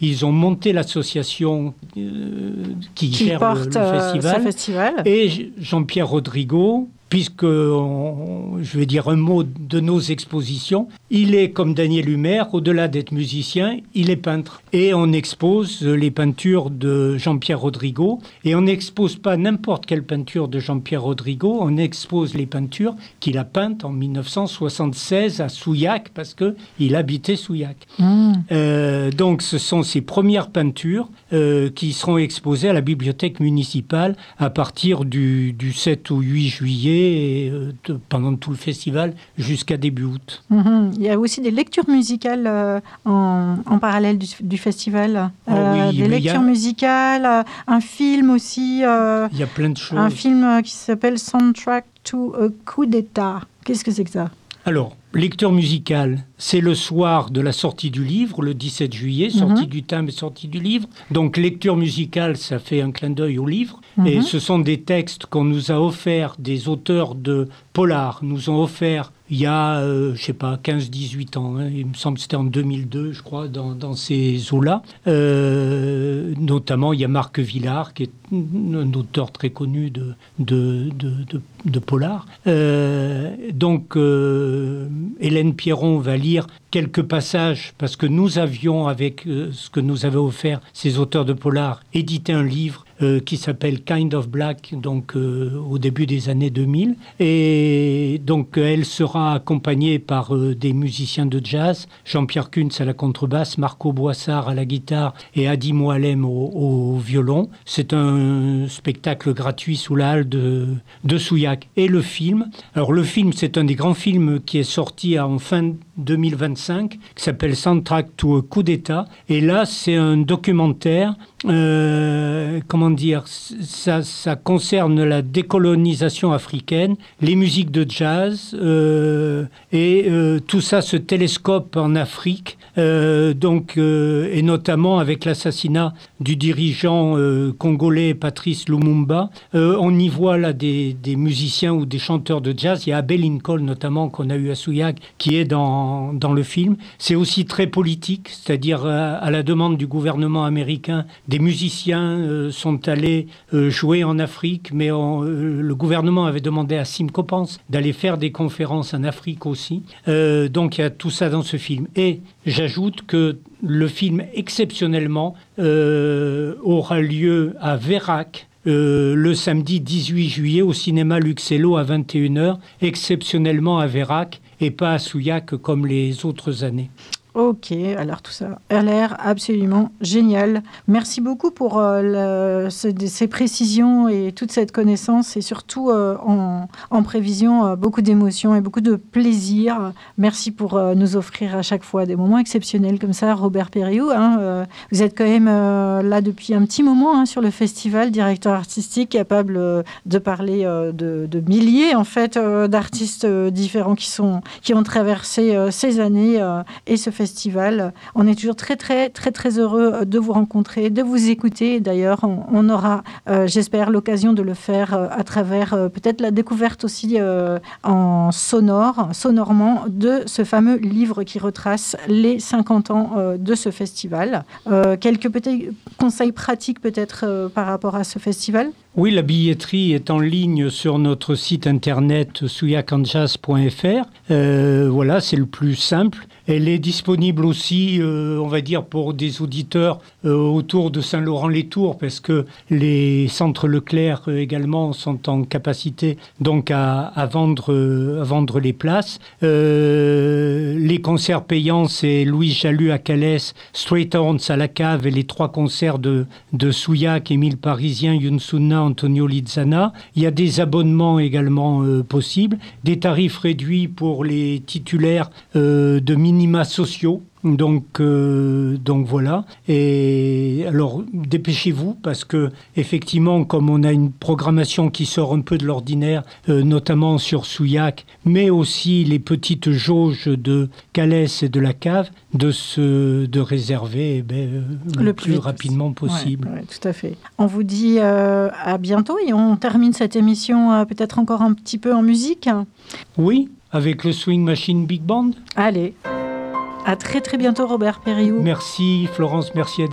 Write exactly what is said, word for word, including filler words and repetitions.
ils ont monté l'association euh, qui, qui gère porte, le, le festival. Euh, festival. Et Jean-Pierre Rodrigo, puisque on, je vais dire un mot de nos expositions, il est comme Daniel Humer, au-delà d'être musicien, il est peintre. Et on expose les peintures de Jean-Pierre Rodrigo. Et on n'expose pas n'importe quelle peinture de Jean-Pierre Rodrigo, on expose les peintures qu'il a peintes en dix-neuf cent soixante-seize à Souillac, parce qu'il habitait Souillac. Mmh. Euh, donc ce sont ses premières peintures euh, qui seront exposées à la bibliothèque municipale à partir du, du sept ou huit juillet, et euh, de, pendant tout le festival jusqu'à début août. Mmh. Il y a aussi des lectures musicales euh, en, en parallèle du, du festival. Oh euh, oui, des lectures a... musicales, euh, un film aussi. Euh, il y a plein de choses. Un film euh, qui s'appelle Soundtrack to a Coup d'État. Qu'est-ce que c'est que ça ? Alors, lecture musicale, c'est le soir de la sortie du livre, le dix-sept juillet, sortie mmh. du timbre et sortie du livre. Donc, lecture musicale, ça fait un clin d'œil au livre. Mmh. Et ce sont des textes qu'on nous a offerts, des auteurs de polar nous ont offert il y a, euh, je sais pas, quinze dix-huit ans. Hein, il me semble que c'était en deux mille deux, je crois, dans, dans ces eaux-là. Euh, notamment, il y a Marc Villard, qui est un auteur très connu de, de, de, de, de polar. Euh, donc, euh, Hélène Pierron va lire quelques passages, parce que nous avions, avec euh, ce que nous avaient offert ces auteurs de polar, édité un livre euh, qui s'appelle Kind of Black, donc euh, au début des années deux mille. Et donc, elle sera accompagnée par euh, des musiciens de jazz, Jean-Pierre Kuntz à la contrebasse, Marco Boissard à la guitare et Adi Moalem au, au violon. C'est un spectacle gratuit sous la halle de, de Souillac. Et le film, alors le film, c'est un des grands films qui est sorti en fin deux mille vingt-cinq, qui s'appelle Soundtrack to a Coup d'État. Et là, c'est un documentaire, euh, comment dire, ça, ça concerne la décolonisation africaine, les musiques de jazz, euh, et euh, tout ça se télescope en Afrique, euh, donc, euh, et notamment avec l'assassinat du dirigeant euh, congolais Patrice Lumumba. Euh, on y voit là des, des musiciens ou des chanteurs de jazz. Il y a Abbey Lincoln notamment, qu'on a eu à Souillac, qui est dans, dans le film. C'est aussi très politique, c'est-à-dire à, à la demande du gouvernement américain, des musiciens euh, sont allés euh, jouer en Afrique, mais on, euh, le gouvernement avait demandé à Sim Coppens d'aller faire des conférences en Afrique aussi. Euh, donc il y a tout ça dans ce film. Et j'ajoute que le film, exceptionnellement, euh, aura lieu à Vérac, Euh, le samedi dix-huit juillet au cinéma Luxello à vingt et une heures, exceptionnellement à Vérac et pas à Souillac comme les autres années. Ok, alors tout ça a l'air absolument génial. Merci beaucoup pour euh, le, ce, ces précisions et toute cette connaissance, et surtout euh, en, en prévision euh, beaucoup d'émotions et beaucoup de plaisir. Merci pour euh, nous offrir à chaque fois des moments exceptionnels comme ça, Robert Périou. Hein, euh, vous êtes quand même euh, là depuis un petit moment hein, sur le festival, directeur artistique, capable euh, de parler euh, de, de milliers en fait euh, d'artistes euh, différents qui sont qui ont traversé euh, ces années euh, et ce festival. Festival. On est toujours très, très, très, très heureux de vous rencontrer, de vous écouter. D'ailleurs, on, on aura, euh, j'espère, l'occasion de le faire euh, à travers euh, peut-être la découverte aussi euh, en sonore, sonorement, de ce fameux livre qui retrace les cinquante ans euh, de ce festival. Euh, quelques petits conseils pratiques peut-être euh, par rapport à ce festival ? Oui, la billetterie est en ligne sur notre site internet souillac en jazz point f r. Euh, voilà, c'est le plus simple. Elle est disponible aussi, euh, on va dire, pour des auditeurs euh, autour de Saint-Laurent-les-Tours, parce que les centres Leclerc euh, également sont en capacité donc à, à, vendre, euh, à vendre les places. Euh, les concerts payants, c'est Louis Jalut à Calès, Straight Horns à la Cave et les trois concerts de, de Souillac, Émile Parisien, Younsouna, Antonio Lizana. Il y a des abonnements également euh, possibles, des tarifs réduits pour les titulaires euh, de minima sociaux. Donc, euh, donc voilà. Et alors, dépêchez-vous parce que effectivement, comme on a une programmation qui sort un peu de l'ordinaire, euh, notamment sur Souillac, mais aussi les petites jauges de Calès et de la Cave, de se de réserver eh ben, le, le plus, plus rapidement possible. Ouais, ouais, tout à fait. On vous dit euh, à bientôt et on termine cette émission euh, peut-être encore un petit peu en musique. Oui, avec le Swing Machine Big Band. Allez. À très très bientôt Robert Périou. Merci Florence, merci à